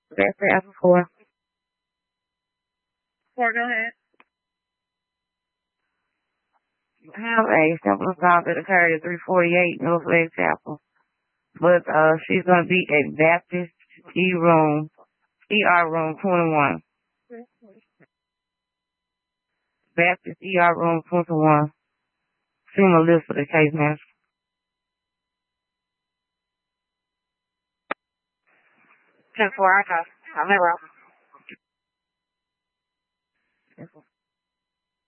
That's after 4. 4, go ahead. Have a simple assault that occurred at 348 North Lake Chapel. But she's going to be at Baptist ER room 21. Baptist ER room 21. See my list for the case manager. 10-4, I'm at room.